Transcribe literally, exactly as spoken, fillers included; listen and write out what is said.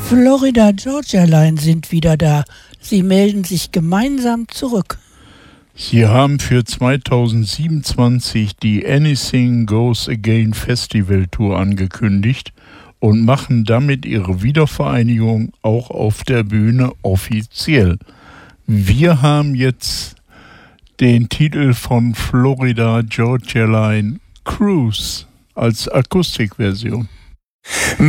Florida Georgia Line sind wieder da. Sie melden sich gemeinsam zurück. Sie haben für zweitausendsiebenundzwanzig die Anything Goes Again Festival Tour angekündigt und machen damit ihre Wiedervereinigung auch auf der Bühne offiziell. Wir haben jetzt den Titel von Florida Georgia Line Cruise als Akustikversion.